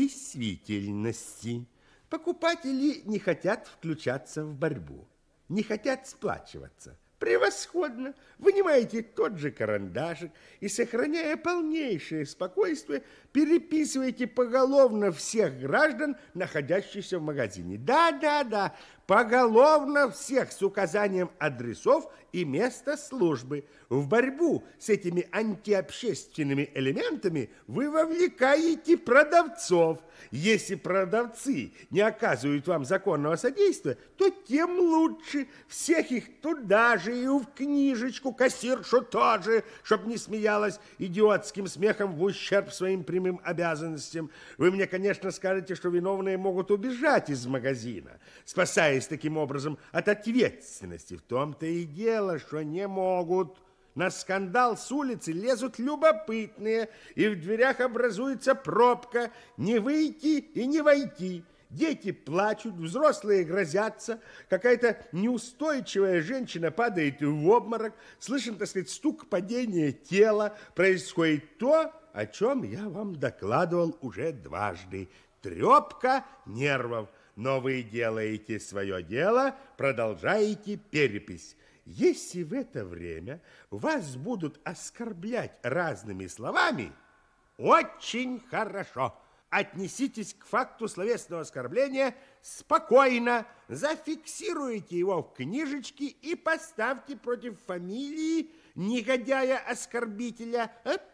действительности. Покупатели не хотят включаться в борьбу, не хотят сплачиваться. Превосходно! Вынимаете тот же карандашик и, сохраняя полнейшее спокойствие, переписываете поголовно всех граждан, находящихся в магазине. Да, да, да, поголовно всех с указанием адресов и места службы. В борьбу с этими антиобщественными элементами вы вовлекаете продавцов. Если продавцы не оказывают вам законного содействия, то тем лучше. Всех их туда же и в книжечку, кассиршу тоже, чтоб не смеялась идиотским смехом в ущерб своим прямым обязанностям. Вы мне, конечно, скажете, что виновные могут убежать из магазина, спасаясь таким образом от ответственности. В том-то и дело, что не могут. На скандал с улицы лезут любопытные, и в дверях образуется пробка. Не выйти и не войти. Дети плачут, взрослые грозятся, какая-то неустойчивая женщина падает в обморок, слышим, так сказать, стук падения тела, происходит то, о чем я вам докладывал уже дважды. Трепка нервов. Но вы делаете свое дело, продолжаете перепись. Если в это время вас будут оскорблять разными словами, очень хорошо. Отнеситесь к факту словесного оскорбления спокойно, зафиксируйте его в книжечке и поставьте против фамилии негодяя-оскорбителя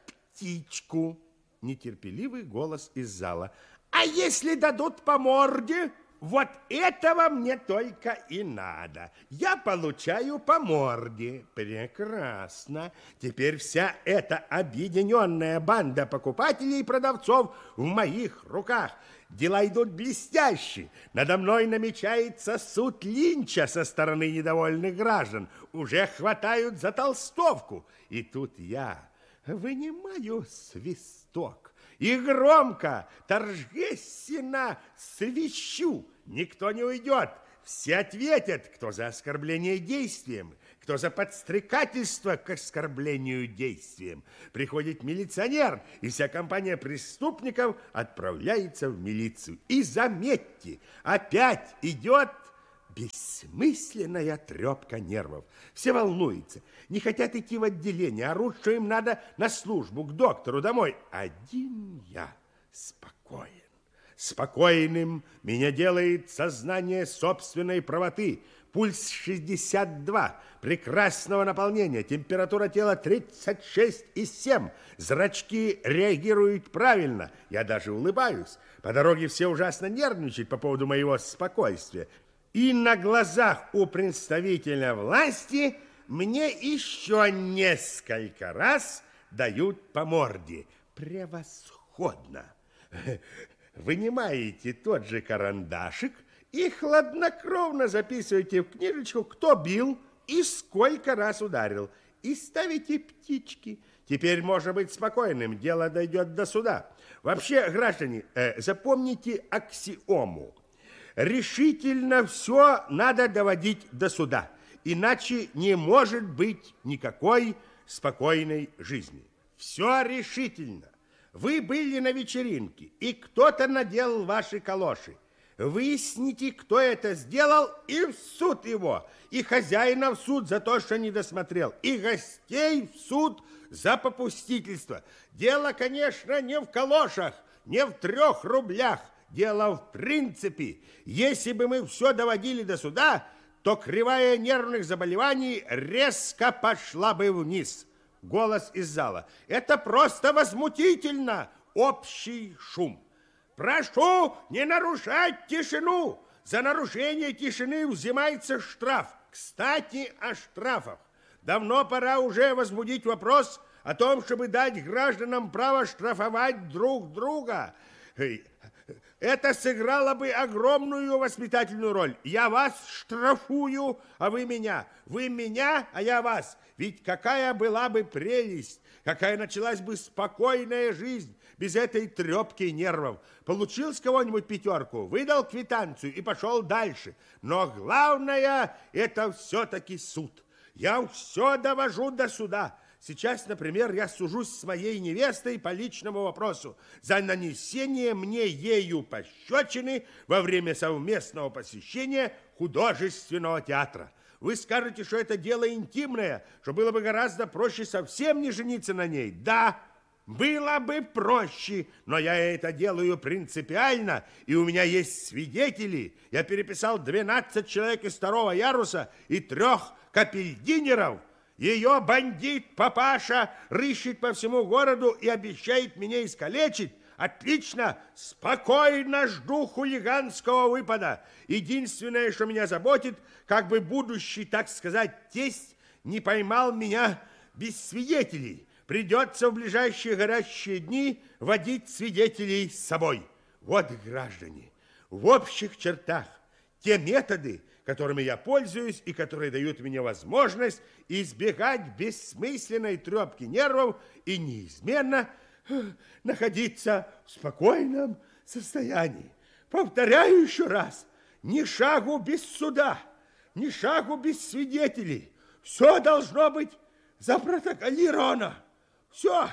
птичку. Нетерпеливый голос из зала. А если дадут по морде? Вот этого мне только и надо. Я получаю по морде. Прекрасно. Теперь вся эта объединенная банда покупателей и продавцов в моих руках. Дела идут блестяще. Надо мной намечается суд линча со стороны недовольных граждан. Уже хватают за толстовку. И тут я вынимаю свисток и громко, торжественно свищу. Никто не уйдет. Все ответят, кто за оскорбление действием, кто за подстрекательство к оскорблению действием. Приходит милиционер, и вся компания преступников отправляется в милицию. И заметьте, опять идет бессмысленная трепка нервов. Все волнуются, не хотят идти в отделение, орут, что им надо на службу, к доктору, домой. Один я спокоен. Спокойным меня делает сознание собственной правоты. Пульс шестьдесят два, прекрасного наполнения, температура тела тридцать шесть и семь. Зрачки реагируют правильно, я даже улыбаюсь. По дороге все ужасно нервничают по поводу моего спокойствия. И на глазах у представителя власти мне еще несколько раз дают по морде. Превосходно! Вынимаете тот же карандашик и хладнокровно записываете в книжечку, кто бил и сколько раз ударил. И ставите птички. Теперь можно быть спокойным, дело дойдет до суда. Вообще, граждане, э, запомните аксиому. Решительно все надо доводить до суда, иначе не может быть никакой спокойной жизни. Все решительно. Вы были на вечеринке, и кто-то надел ваши калоши. Выясните, кто это сделал, и в суд его. И хозяина в суд за то, что не досмотрел. И гостей в суд за попустительство. Дело, конечно, не в калошах, не в трех рублях. Дело в принципе. Если бы мы все доводили до суда, то кривая нервных заболеваний резко пошла бы вниз. Голос из зала. Это просто возмутительно. Общий шум. Прошу не нарушать тишину. За нарушение тишины взимается штраф. Кстати, о штрафах. Давно пора уже возбудить вопрос о том, чтобы дать гражданам право штрафовать друг друга. Это сыграло бы огромную воспитательную роль. Я вас штрафую, а вы меня. Вы меня, а я вас. Ведь какая была бы прелесть, какая началась бы спокойная жизнь без этой трепки нервов. Получил с кого-нибудь пятерку, выдал квитанцию и пошел дальше. Но главное, это все-таки суд. Я все довожу до суда. Сейчас, например, я сужусь с моей невестой по личному вопросу за нанесение мне ею пощечины во время совместного посещения художественного театра. Вы скажете, что это дело интимное, что было бы гораздо проще совсем не жениться на ней. Да, было бы проще, но я это делаю принципиально, и у меня есть свидетели. Я переписал двенадцать человек из второго яруса и трех капельдинеров. Ее бандит-папаша рыщет по всему городу и обещает меня искалечить. Отлично, спокойно жду хулиганского выпада. Единственное, что меня заботит, как бы будущий, так сказать, тесть не поймал меня без свидетелей. Придется в ближайшие горячие дни водить свидетелей с собой. Вот, граждане, в общих чертах те методы, которыми я пользуюсь и которые дают мне возможность избегать бессмысленной трепки нервов и неизменно находиться в спокойном состоянии. Повторяю еще раз, ни шагу без суда, ни шагу без свидетелей. Все должно быть запротоколировано. Все.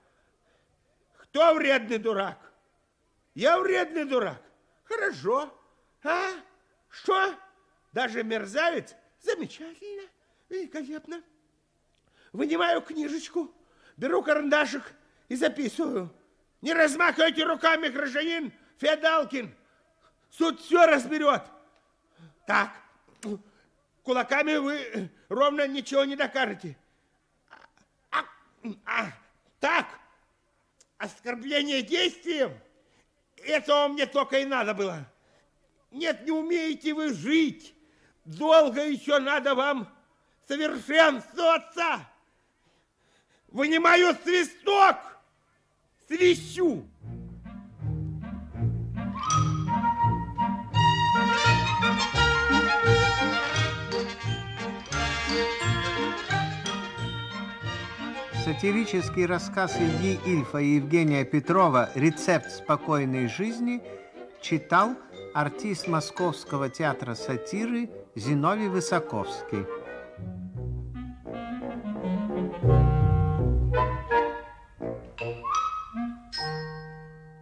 Кто вредный дурак? Я вредный дурак. Хорошо. А? Что? Даже мерзавец? Замечательно. Великолепно. Вынимаю книжечку, беру карандашик и записываю. Не размахивайте руками, гражданин Феодалкин. Суд все разберет. Так, кулаками вы ровно ничего не докажете. А, а, так, оскорбление действием, этого мне только и надо было. Нет, не умеете вы жить. Долго еще надо вам совершенствоваться. Вынимаю свисток, свищу. Сатирический рассказ Ильи Ильфа и Евгения Петрова «Рецепт спокойной жизни» читал артист Московского театра сатиры Зиновий Высоковский.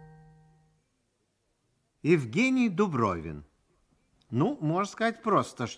Евгений Дубровин. Ну, можно сказать просто,